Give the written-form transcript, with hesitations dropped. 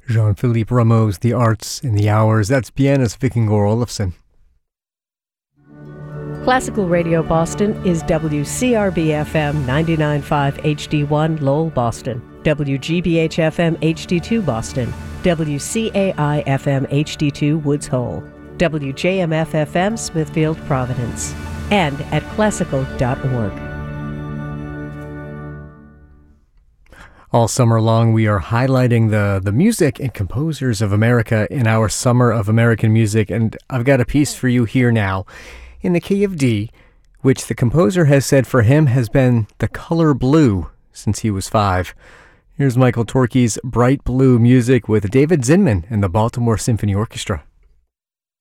Jean-Philippe Rameau's The Arts in the Hours. That's pianist Vikingur Olafsson. Classical Radio Boston is WCRB-FM 99.5 HD1 Lowell, Boston, WGBH-FM HD2 Boston, WCAI-FM HD2 Woods Hole, WJMF-FM Smithfield, Providence, and at classical.org. All summer long, we are highlighting the music and composers of America in our Summer of American Music, and I've got a piece for you here now in the key of D, which the composer has said for him has been the color blue since he was 5. Here's Michael Torke's Bright Blue music with David Zinman and the Baltimore Symphony Orchestra.